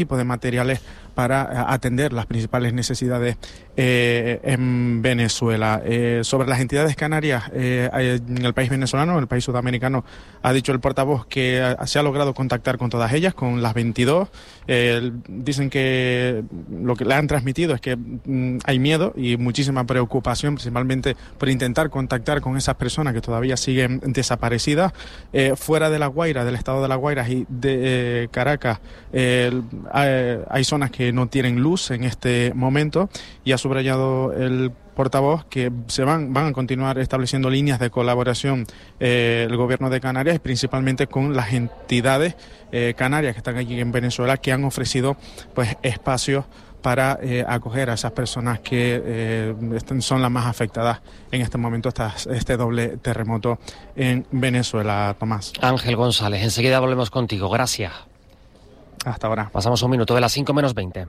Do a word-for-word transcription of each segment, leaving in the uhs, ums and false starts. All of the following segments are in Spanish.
tipo de materiales para atender las principales necesidades eh, en Venezuela. Eh, sobre las entidades canarias, eh, en el país venezolano, en el país sudamericano, ha dicho el portavoz que se ha logrado contactar con todas ellas, con las veintidós. Eh, dicen que lo que le han transmitido es que mm, hay miedo y muchísima preocupación, principalmente por intentar contactar con esas personas que todavía siguen desaparecidas. Eh, fuera de La Guaira, del estado de La Guaira y de eh, Caracas, eh, hay zonas que no tienen luz en este momento, y ha subrayado el portavoz que se van, van a continuar estableciendo líneas de colaboración eh, el gobierno de Canarias, principalmente con las entidades eh, canarias que están aquí en Venezuela, que han ofrecido pues espacios para eh, acoger a esas personas que eh, son las más afectadas en este momento, esta, este doble terremoto en Venezuela. Tomás. Ángel González, enseguida volvemos contigo. Gracias. Hasta ahora. Pasamos un minuto de las cinco menos veinte.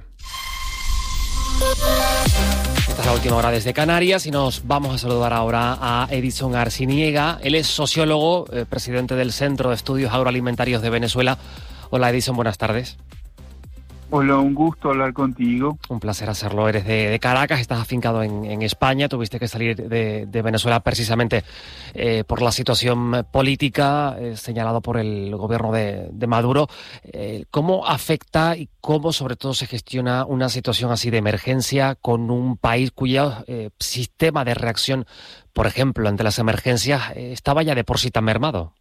Esta es la última hora desde Canarias y nos vamos a saludar ahora a Edison Arciniega. Él es sociólogo, eh, presidente del Centro de Estudios Agroalimentarios de Venezuela. Hola Edison, buenas tardes. Hola, un gusto hablar contigo. Un placer hacerlo. Eres de, de Caracas, estás afincado en, en España. Tuviste que salir de, de Venezuela precisamente eh, por la situación política eh, señalado por el gobierno de, de Maduro. Eh, ¿Cómo afecta y cómo sobre todo se gestiona una situación así de emergencia con un país cuyo eh, sistema de reacción, por ejemplo, ante las emergencias, eh, estaba ya de por sí tan mermado?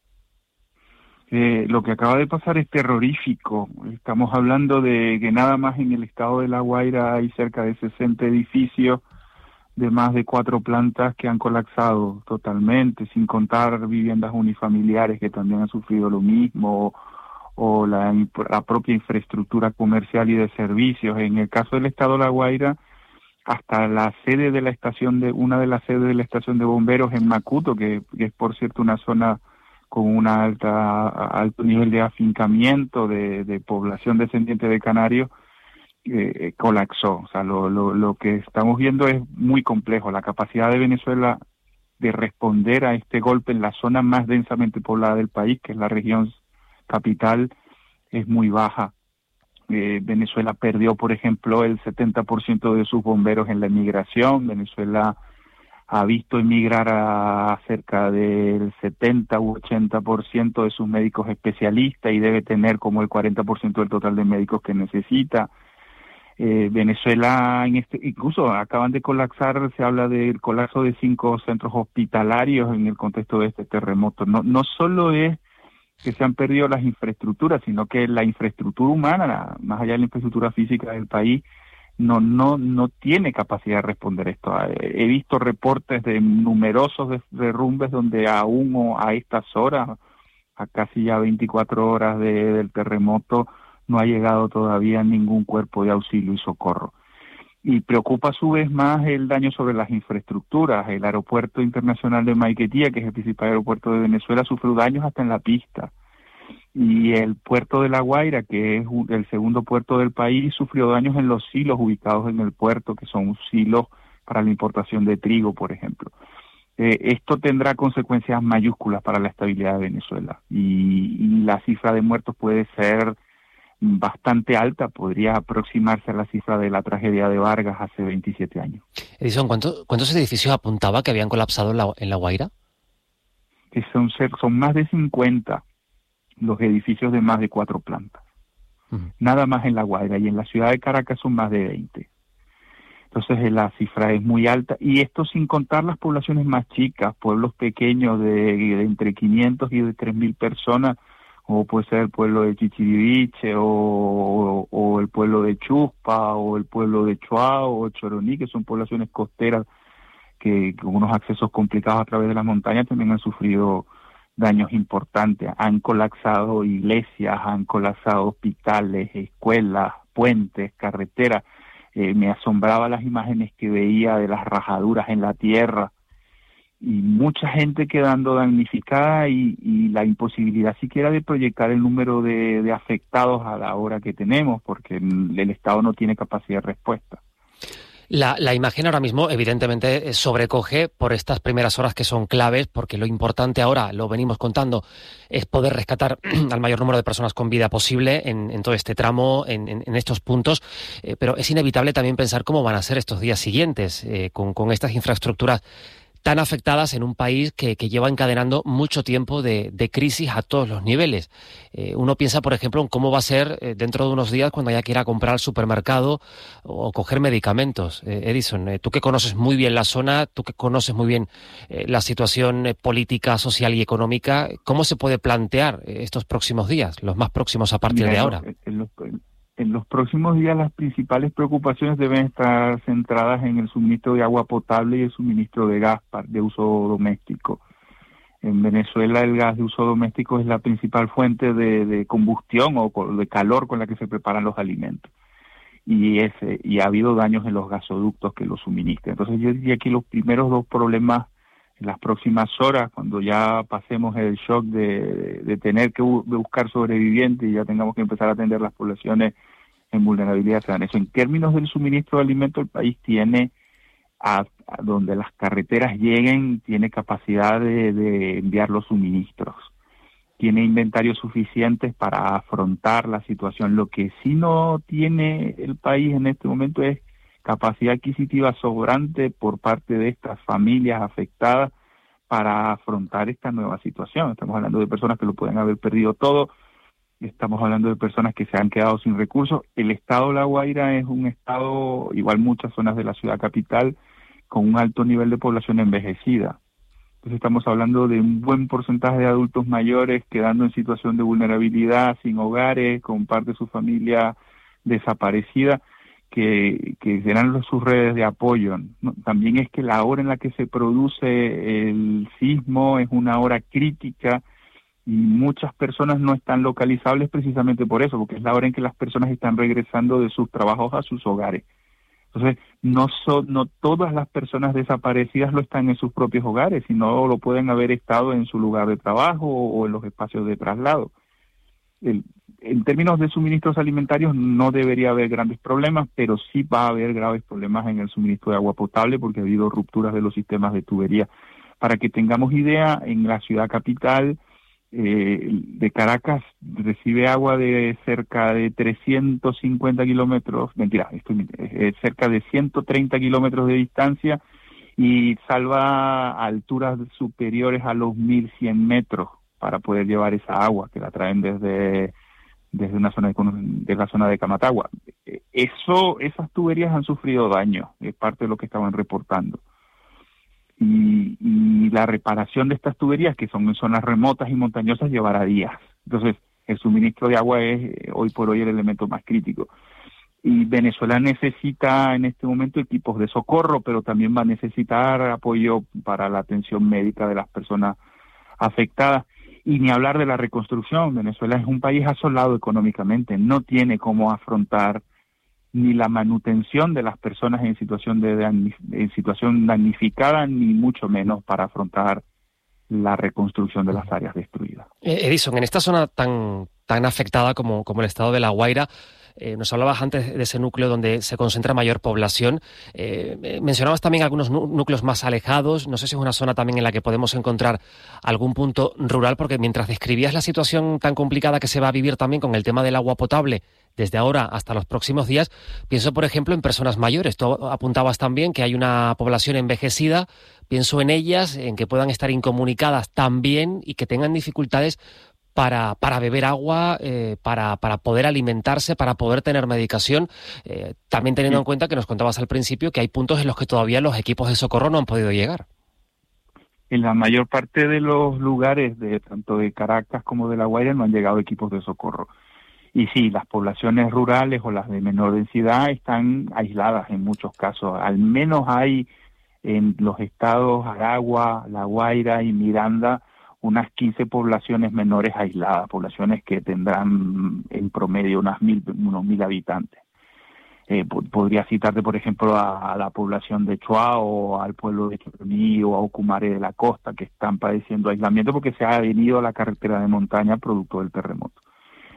Eh, lo que acaba de pasar es terrorífico. Estamos hablando de que nada más en el estado de La Guaira hay cerca de sesenta edificios de más de cuatro plantas que han colapsado totalmente, sin contar viviendas unifamiliares que también han sufrido lo mismo, o, o la, la propia infraestructura comercial y de servicios. En el caso del estado de La Guaira, hasta la sede de la estación de una de las sedes de la estación de bomberos en Macuto, que, que es por cierto una zona con un alta, alto nivel de afincamiento de, de población descendiente de canarios, eh, colapsó. O sea, lo, lo, lo que estamos viendo es muy complejo. La capacidad de Venezuela de responder a este golpe en la zona más densamente poblada del país, que es la región capital, es muy baja. Eh, Venezuela perdió, por ejemplo, el setenta por ciento de sus bomberos en la emigración. Venezuela ha visto emigrar a cerca del setenta u ochenta por ciento de sus médicos especialistas y debe tener como el cuarenta por ciento del total de médicos que necesita. Eh, Venezuela, en este, incluso acaban de colapsar, se habla del colapso de cinco centros hospitalarios en el contexto de este terremoto. No, no solo es que se han perdido las infraestructuras, sino que la infraestructura humana, la, más allá de la infraestructura física del país, no no no tiene capacidad de responder esto. He visto reportes de numerosos derrumbes donde aún a estas horas, a casi ya veinticuatro horas de, del terremoto, no ha llegado todavía ningún cuerpo de auxilio y socorro. Y preocupa a su vez más el daño sobre las infraestructuras. El aeropuerto internacional de Maiquetía, que es el principal aeropuerto de Venezuela, sufrió daños hasta en la pista. Y el puerto de La Guaira, que es el segundo puerto del país, sufrió daños en los silos ubicados en el puerto, que son silos para la importación de trigo, por ejemplo. Eh, esto tendrá consecuencias mayúsculas para la estabilidad de Venezuela. Y, y la cifra de muertos puede ser bastante alta, podría aproximarse a la cifra de la tragedia de Vargas hace veintisiete años. Edison, ¿cuánto, ¿cuántos edificios apuntaba que habían colapsado en La, en la Guaira? Que son, son más de cincuenta los edificios de más de cuatro plantas. Uh-huh. Nada más en La Guaira, y en la ciudad de Caracas son más de veinte. Entonces la cifra es muy alta, y esto sin contar las poblaciones más chicas, pueblos pequeños de, de entre quinientos y de tres mil personas, como puede ser el pueblo de Chichiriviche, o, o, o el pueblo de Chuspa, o el pueblo de Chuao, o Choroní, que son poblaciones costeras que con unos accesos complicados a través de las montañas también han sufrido daños importantes. Han colapsado iglesias, han colapsado hospitales, escuelas, puentes, carreteras. Eh, me asombraba las imágenes que veía de las rajaduras en la tierra, y mucha gente quedando damnificada, y, y la imposibilidad siquiera de proyectar el número de, de afectados a la hora que tenemos, porque el, el Estado no tiene capacidad de respuesta. La, la imagen ahora mismo, evidentemente, sobrecoge por estas primeras horas que son claves, porque lo importante ahora, lo venimos contando, es poder rescatar al mayor número de personas con vida posible en, en todo este tramo, en, en, en estos puntos, eh, pero es inevitable también pensar cómo van a ser estos días siguientes, eh, con, con estas infraestructuras tan afectadas en un país que, que lleva encadenando mucho tiempo de, de crisis a todos los niveles. Eh, uno piensa, por ejemplo, en cómo va a ser eh, dentro de unos días cuando haya que ir a comprar al supermercado o, o coger medicamentos. Eh, Edison, eh, tú que conoces muy bien la zona, tú que conoces muy bien eh, la situación eh, política, social y económica, ¿cómo se puede plantear eh, estos próximos días, los más próximos a partir Mira, de en ahora? los, en los- en los próximos días las principales preocupaciones deben estar centradas en el suministro de agua potable y el suministro de gas pa- de uso doméstico. En Venezuela el gas de uso doméstico es la principal fuente de, de combustión o co- de calor con la que se preparan los alimentos. Y, ese, y ha habido daños en los gasoductos que los suministran. Entonces yo diría que los primeros dos problemas en las próximas horas, cuando ya pasemos el shock de, de tener que bu- de buscar sobrevivientes y ya tengamos que empezar a atender las poblaciones en vulnerabilidad, serán eso. En términos del suministro de alimentos, el país tiene, a, a donde las carreteras lleguen, tiene capacidad de, de enviar los suministros. Tiene inventarios suficientes para afrontar la situación. Lo que sí no tiene el país en este momento es capacidad adquisitiva sobrante por parte de estas familias afectadas para afrontar esta nueva situación. Estamos hablando de personas que lo pueden haber perdido todo, estamos hablando de personas que se han quedado sin recursos. El estado de La Guaira es un estado, igual muchas zonas de la ciudad capital, con un alto nivel de población envejecida. Entonces estamos hablando de un buen porcentaje de adultos mayores quedando en situación de vulnerabilidad, sin hogares, con parte de su familia desaparecida, que, que serán los, sus redes de apoyo, ¿no? También es que la hora en la que se produce el sismo es una hora crítica y muchas personas no están localizables precisamente por eso, porque es la hora en que las personas están regresando de sus trabajos a sus hogares. Entonces, no son, no todas las personas desaparecidas lo están en sus propios hogares, sino lo pueden haber estado en su lugar de trabajo o, o en los espacios de traslado. El, en términos de suministros alimentarios no debería haber grandes problemas, pero sí va a haber graves problemas en el suministro de agua potable porque ha habido rupturas de los sistemas de tubería. Para que tengamos idea, en la ciudad capital eh, de Caracas recibe agua de cerca de trescientos cincuenta kilómetros, mentira, estoy, eh, cerca de ciento treinta kilómetros de distancia y salva a alturas superiores a los mil cien metros para poder llevar esa agua que la traen desde desde una zona de, de la zona de Camatagua. Eso, esas tuberías han sufrido daño, es parte de lo que estaban reportando. Y, y la reparación de estas tuberías, que son en zonas remotas y montañosas, llevará días. Entonces, el suministro de agua es eh, hoy por hoy el elemento más crítico. Y Venezuela necesita en este momento equipos de socorro, pero también va a necesitar apoyo para la atención médica de las personas afectadas. Y ni hablar de la reconstrucción. Venezuela es un país asolado económicamente, no tiene cómo afrontar ni la manutención de las personas en situación de en situación damnificada, ni mucho menos para afrontar la reconstrucción de las áreas destruidas. Edison, en esta zona tan, tan afectada como, como el estado de La Guaira, eh, nos hablabas antes de ese núcleo donde se concentra mayor población. Eh, mencionabas también algunos núcleos más alejados. No sé si es una zona también en la que podemos encontrar algún punto rural, porque mientras describías la situación tan complicada que se va a vivir también con el tema del agua potable, desde ahora hasta los próximos días, pienso, por ejemplo, en personas mayores. Tú apuntabas también que hay una población envejecida. Pienso en ellas, en que puedan estar incomunicadas también y que tengan dificultades para, para beber agua, eh, para, para poder alimentarse, para poder tener medicación. Eh, también teniendo en cuenta que nos contabas al principio que hay puntos en los que todavía los equipos de socorro no han podido llegar. En la mayor parte de los lugares, de tanto de Caracas como de La Guaira, no han llegado equipos de socorro. Y sí, las poblaciones rurales o las de menor densidad están aisladas en muchos casos. Al menos hay en los estados Aragua, La Guaira y Miranda unas quince poblaciones menores aisladas, poblaciones que tendrán en promedio unas mil, unos mil habitantes. Eh, podría citarte, por ejemplo, a, a la población de Chuao, o al pueblo de Choroní o a Ocumare de la Costa, que están padeciendo aislamiento porque se ha venido a la carretera de montaña producto del terremoto.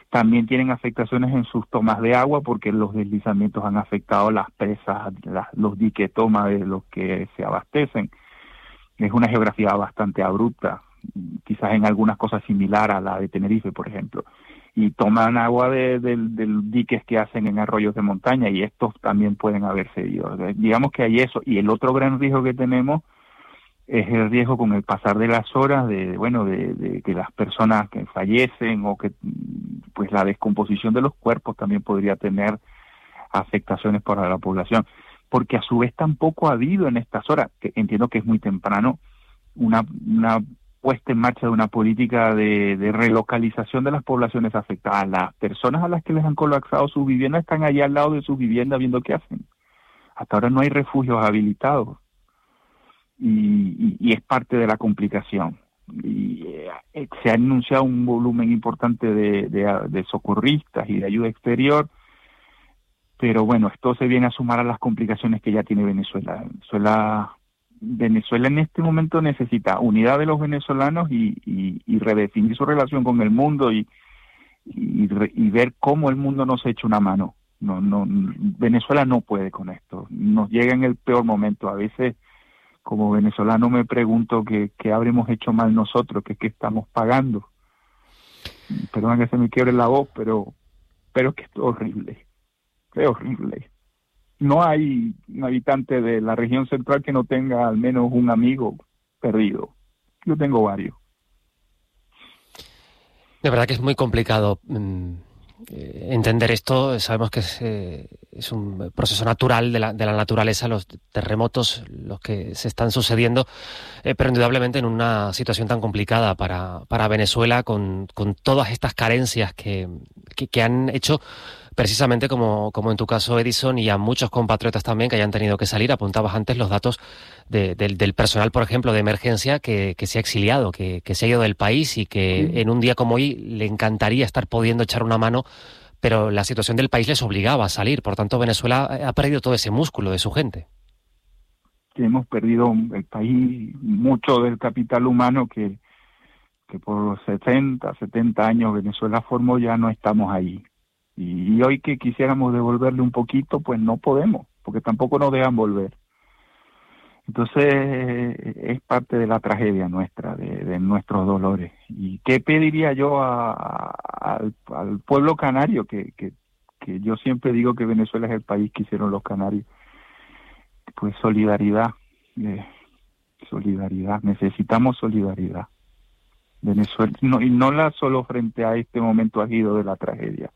también tienen afectaciones en sus tomas de agua porque los deslizamientos han afectado las presas, las, los diques toma de los que se abastecen. Es una geografía bastante abrupta, quizás en algunas cosas similar a la de Tenerife, por ejemplo. Y toman agua de, de, de diques que hacen en arroyos de montaña y estos también pueden haber cedido. Digamos que hay eso. Y el otro gran riesgo que tenemos es el riesgo con el pasar de las horas de, bueno, de, de que las personas que fallecen o que, pues la descomposición de los cuerpos también podría tener afectaciones para la población. Porque a su vez tampoco ha habido en estas horas, que entiendo que es muy temprano, una, una puesta en marcha de una política de, de relocalización de las poblaciones afectadas. Las personas a las que les han colapsado sus viviendas están allá al lado de sus viviendas viendo qué hacen. Hasta ahora no hay refugios habilitados. Y, y, y es parte de la complicación. Y eh, se ha anunciado un volumen importante de, de, de socorristas y de ayuda exterior, pero bueno, esto se viene a sumar a las complicaciones que ya tiene Venezuela. Venezuela, Venezuela en este momento necesita unidad de los venezolanos y, y, y redefinir su relación con el mundo y, y, y ver cómo el mundo nos echa una mano. No, no, Venezuela no puede con esto. Nos llega en el peor momento. A veces, como venezolano, me pregunto qué qué habremos hecho mal nosotros, que qué estamos pagando. Perdón que se me quiebre la voz, pero pero que es horrible, es horrible. No hay un habitante de la región central que no tenga al menos un amigo perdido. Yo tengo varios. De verdad que es muy complicado mmm, entender esto. Sabemos que es, eh, es un proceso natural de la, de la naturaleza, los terremotos, los que se están sucediendo, eh, pero indudablemente en una situación tan complicada para, para Venezuela, con, con todas estas carencias que, que, que han hecho precisamente como, como en tu caso, Edison, y a muchos compatriotas también que hayan tenido que salir. Apuntabas antes los datos de, de, del personal, por ejemplo, de emergencia que, que se ha exiliado, que, que se ha ido del país y que sí, en un día como hoy le encantaría estar pudiendo echar una mano, pero la situación del país les obligaba a salir. Por tanto, Venezuela ha perdido todo ese músculo de su gente. Hemos perdido el país, mucho del capital humano que, que por los sesenta, setenta años Venezuela formó, ya no estamos ahí. Y hoy que quisiéramos devolverle un poquito, pues no podemos, porque tampoco nos dejan volver. Entonces es parte de la tragedia nuestra, de, de nuestros dolores. ¿Y qué pediría yo a, a, al, al pueblo canario? Que, que, que yo siempre digo que Venezuela es el país que hicieron los canarios. Pues solidaridad, eh, solidaridad, necesitamos solidaridad. Venezuela, no, y no la solo frente a este momento agudo de la tragedia,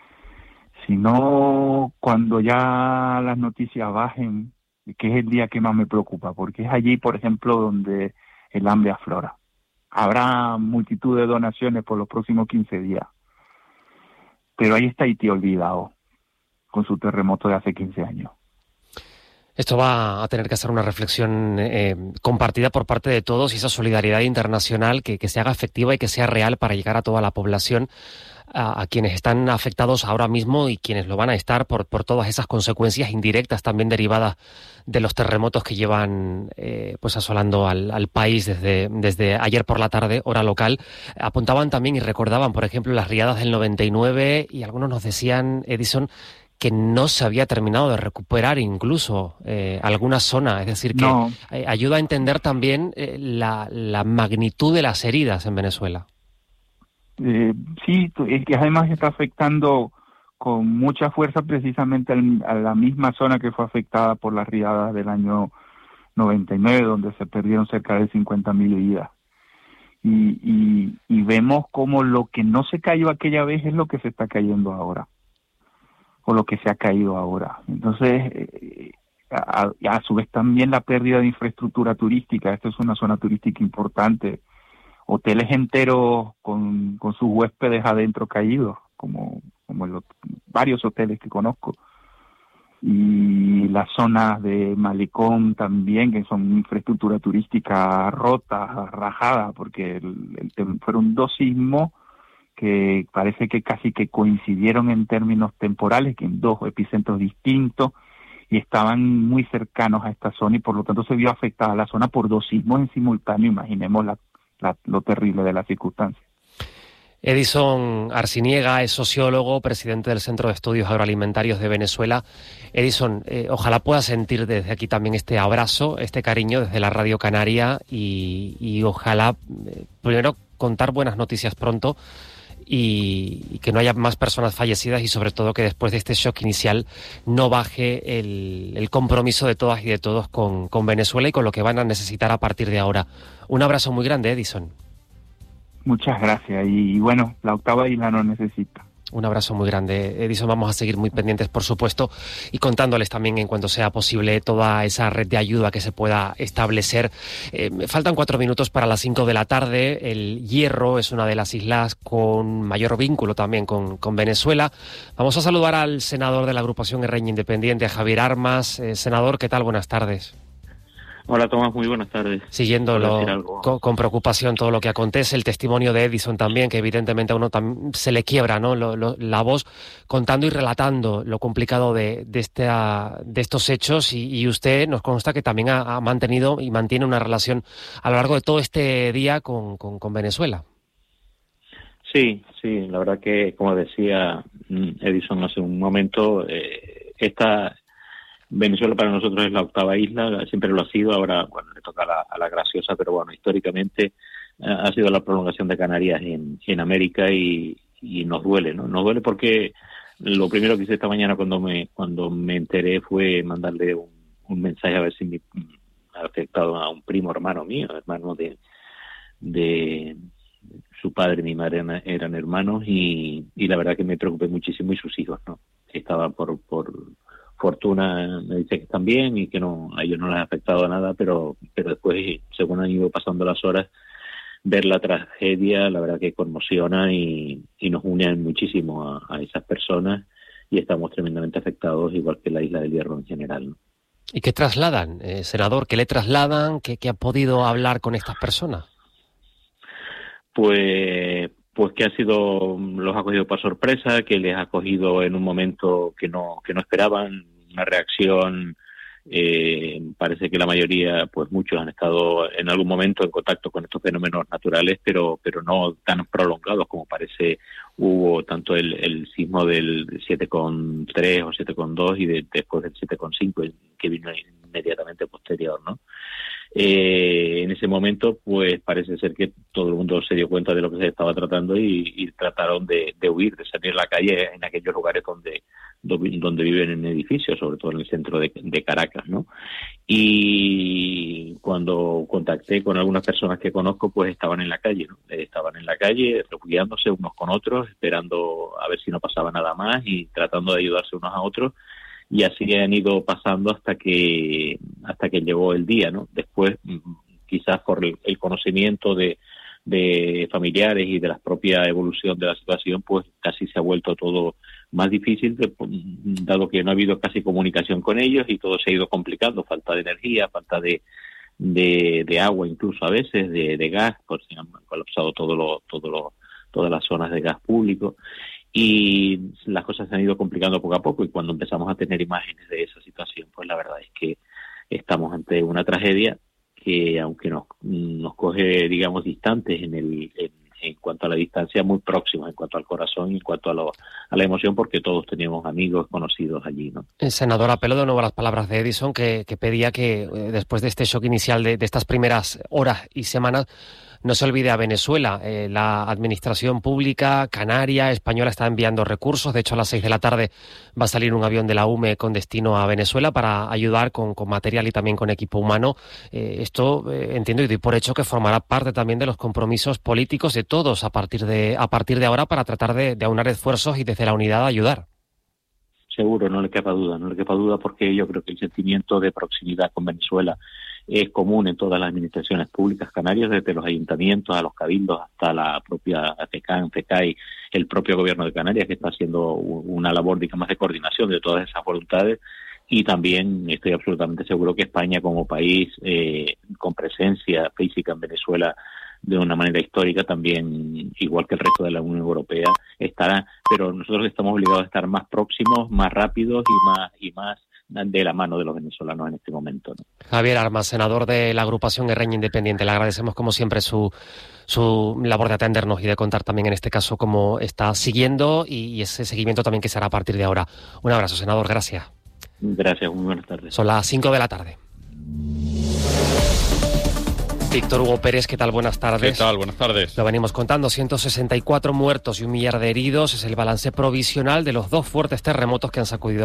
sino cuando ya las noticias bajen, que es el día que más me preocupa, porque es allí, por ejemplo, donde el hambre aflora. Habrá multitud de donaciones por los próximos quince días, pero ahí está Haití olvidado, con su terremoto de hace quince años. Esto va a tener que hacer una reflexión eh, compartida por parte de todos y esa solidaridad internacional que, que se haga efectiva y que sea real para llegar a toda la población, a, a quienes están afectados ahora mismo y quienes lo van a estar por, por todas esas consecuencias indirectas también derivadas de los terremotos que llevan eh, pues asolando al, al país desde, desde ayer por la tarde, hora local. Apuntaban también y recordaban, por ejemplo, las riadas del noventa y nueve y algunos nos decían, Edison, que no se había terminado de recuperar incluso eh, alguna zona. Es decir, que no. eh, ayuda a entender también eh, la, la magnitud de las heridas en Venezuela. Eh, sí, es que además está afectando con mucha fuerza precisamente al, a la misma zona que fue afectada por las riadas del año noventa y nueve, donde se perdieron cerca de cincuenta mil vidas. Y, y, y vemos como lo que no se cayó aquella vez es lo que se está cayendo ahora, o lo que se ha caído ahora. Entonces, eh, a, a su vez también la pérdida de infraestructura turística. Esta es una zona turística importante. Hoteles enteros con, con sus huéspedes adentro caídos, como, como los, varios hoteles que conozco. Y las zonas de Malecón también, que son infraestructura turística rota, rajada, porque el, el, fueron dos sismos que parece que casi que coincidieron en términos temporales, que en dos epicentros distintos, y estaban muy cercanos a esta zona, y por lo tanto se vio afectada la zona por dos sismos en simultáneo. Imaginemos la, la, lo terrible de las circunstancias. Edison Arciniega es sociólogo, presidente del Centro de Estudios Agroalimentarios de Venezuela. Edison, eh, ojalá pueda sentir desde aquí también este abrazo, este cariño desde la Radio Canaria y, y ojalá, eh, primero, contar buenas noticias pronto y, y que no haya más personas fallecidas y sobre todo que después de este shock inicial no baje el, el compromiso de todas y de todos con, con Venezuela y con lo que van a necesitar a partir de ahora. Un abrazo muy grande, Edison. Muchas gracias. Y bueno, la octava isla no necesita. Un abrazo muy grande, Edison. Vamos a seguir muy pendientes, por supuesto, y contándoles también en cuanto sea posible toda esa red de ayuda que se pueda establecer. Eh, faltan cuatro minutos para las cinco de la tarde. El Hierro es una de las islas con mayor vínculo también con, con Venezuela. Vamos a saludar al senador de la agrupación Herreña Independiente, a Javier Armas. Eh, senador, ¿qué tal? Buenas tardes. Hola Tomás, muy buenas tardes. Siguiéndolo con, con preocupación todo lo que acontece, el testimonio de Edison también, que evidentemente a uno tam- se le quiebra, ¿no? Lo, lo, la voz contando y relatando lo complicado de, de, este, de estos hechos y, y usted nos consta que también ha, ha mantenido y mantiene una relación a lo largo de todo este día con, con, con Venezuela. Sí, sí, la verdad que, como decía Edison hace un momento, eh, esta... Venezuela para nosotros es la octava isla, siempre lo ha sido, ahora bueno le toca a la, a la graciosa, pero bueno, históricamente eh, ha sido la prolongación de Canarias en, en América y, y nos duele, ¿no? Nos duele porque lo primero que hice esta mañana cuando me cuando me enteré fue mandarle un, un mensaje a ver si me ha afectado a un primo hermano mío, hermano de, de su padre y mi madre eran, eran hermanos y, y la verdad que me preocupé muchísimo y sus hijos, ¿no? Estaba por... por fortuna me dice que están bien y que no a ellos no les ha afectado nada, pero pero después, según han ido pasando las horas, ver la tragedia, la verdad que conmociona y, y nos une muchísimo a, a esas personas y estamos tremendamente afectados, igual que la Isla del Hierro en general, ¿no? ¿Y qué trasladan, eh, senador? ¿Qué le trasladan? ¿Qué, qué ha podido hablar con estas personas? Pues... pues que ha sido, los ha cogido por sorpresa, que les ha cogido en un momento que no que no esperaban, una reacción, eh, parece que la mayoría, pues muchos han estado en algún momento en contacto con estos fenómenos naturales, pero pero no tan prolongados como parece hubo tanto el, el sismo del siete coma tres o siete coma dos y de, después del siete coma cinco, que vino inmediatamente posterior, ¿no? Eh, en ese momento, pues parece ser que todo el mundo se dio cuenta de lo que se estaba tratando y, y trataron de, de huir, de salir a la calle en aquellos lugares donde donde viven en edificios, sobre todo en el centro de, de Caracas, ¿no? Y cuando contacté con algunas personas que conozco, pues estaban en la calle, ¿no? Estaban en la calle refugiándose unos con otros, esperando a ver si no pasaba nada más y tratando de ayudarse unos a otros. Y así han ido pasando hasta que hasta que llegó el día, ¿no? Después, quizás por el, el conocimiento de, de familiares y de la propia evolución de la situación, pues casi se ha vuelto todo más difícil, dado que no ha habido casi comunicación con ellos y todo se ha ido complicando, falta de energía, falta de de, de agua incluso a veces, de, de gas, por si han colapsado todo lo, todo lo, todas las zonas de gas público. Y las cosas se han ido complicando poco a poco y cuando empezamos a tener imágenes de esa situación, pues la verdad es que estamos ante una tragedia que, aunque nos, nos coge, digamos, distantes en el en, en cuanto a la distancia, muy próximos en cuanto al corazón y en cuanto a, lo, a la emoción, porque todos teníamos amigos conocidos allí, ¿no? Senador, apelo de nuevo a las palabras de Edison, que, que pedía que eh, después de este shock inicial de, de estas primeras horas y semanas, no se olvide a Venezuela. Eh, la administración pública canaria, española, está enviando recursos. De hecho, a las seis de la tarde va a salir un avión de la U M E con destino a Venezuela para ayudar con, con material y también con equipo humano. Eh, esto eh, entiendo y doy por hecho que formará parte también de los compromisos políticos de todos a partir de, a partir de ahora para tratar de, de aunar esfuerzos y desde la unidad ayudar. Seguro, no le quepa duda, no le quepa duda porque yo creo que el sentimiento de proximidad con Venezuela es común en todas las administraciones públicas canarias, desde los ayuntamientos a los cabildos hasta la propia FECAN, FECAI, el propio gobierno de Canarias, que está haciendo una labor, digamos, de coordinación de todas esas voluntades. Y también estoy absolutamente seguro que España, como país eh, con presencia física en Venezuela de una manera histórica, también, igual que el resto de la Unión Europea, estará, pero nosotros estamos obligados a estar más próximos, más rápidos y más y más de la mano de los venezolanos en este momento, ¿no? Javier Armas, senador de la agrupación Guerreña Independiente, le agradecemos como siempre su, su labor de atendernos y de contar también en este caso cómo está siguiendo y, y ese seguimiento también que se hará a partir de ahora. Un abrazo, senador, gracias. Gracias, muy buenas tardes. Son las cinco de la tarde. Víctor Hugo Pérez, ¿qué tal? Buenas tardes. ¿Qué tal? Buenas tardes. Lo venimos contando, ciento sesenta y cuatro muertos y un millar de heridos es el balance provisional de los dos fuertes terremotos que han sacudido